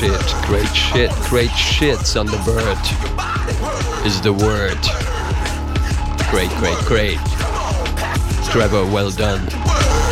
shit, great shit, great shit, Thunderbird is the word. Great, great, great. Trevor, well done.